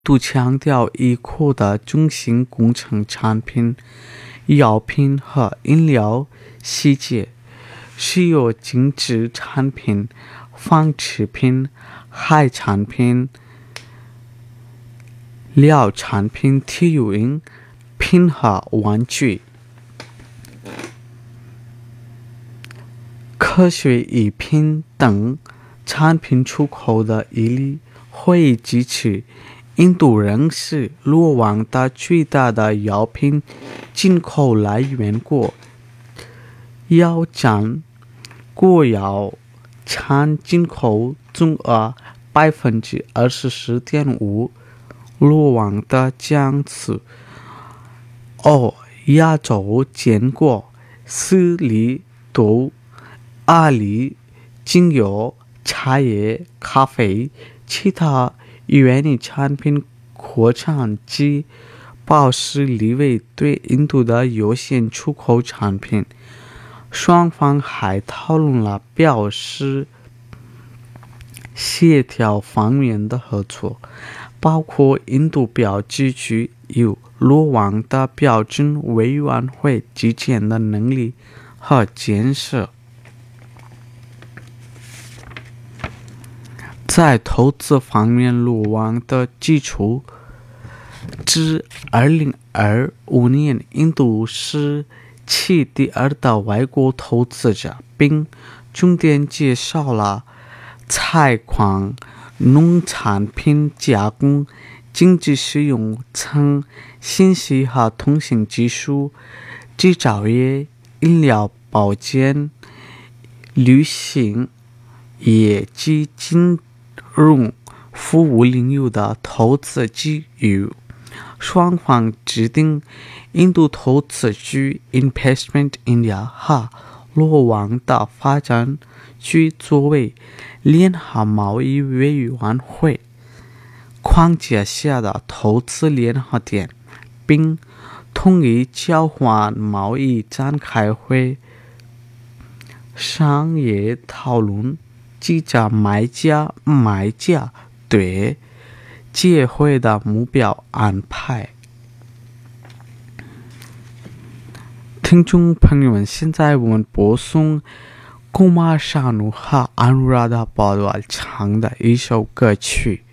都强调以扩大中型工程产品、药品和饮料细节，是由精致产品、纺织品、海产品、料产品、体育用品和玩具、科学仪品等产品出口的一例。会议支持印度仍是罗旺达最大的药品进口来源国，要占国药产进口总额 24.5%。罗旺达将此亚洲见过4例多2例精油、茶叶、咖啡、其他原料产品扩产及保持立位对印度的优先出口产品。双方还讨论了表示协调方面的合作，包括印度标志局与罗旺达标准委员会之间的能力和建设。在投资方面，罗旺达指出，至2025年，印度是其第2大外国投资者，并重点介绍了采矿、农产品加工、经济使用层、信息和通信技术、制造业、饮料保健、旅行业及金融服务领域的投资机遇。双方制定印度投资局 Investment India 和罗旺达发展局作为联合贸易委员会框架下的投资联合点，并同意交换贸易展开商业讨论，记着卖家对结会的目标安排。听众朋友们，现在我们播送Kumar Sanu和Anuradha Paudwal唱的一首歌曲。